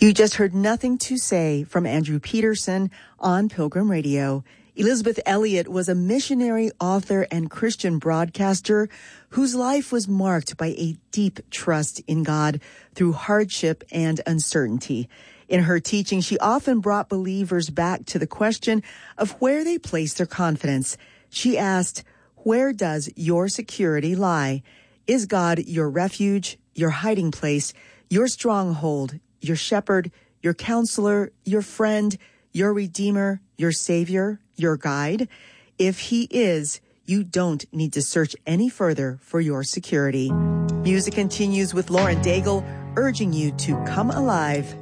You just heard Nothing to Say from Andrew Peterson on Pilgrim Radio. Elizabeth Elliot was a missionary, author, and Christian broadcaster whose life was marked by a deep trust in God through hardship and uncertainty. In her teaching, she often brought believers back to the question of where they place their confidence. She asked, "Where does your security lie? Is God your refuge, your hiding place, your stronghold, your shepherd, your counselor, your friend, your redeemer, your savior, your guide? If he is, you don't need to search any further for your security." Music continues with Lauren Daigle urging you to come alive.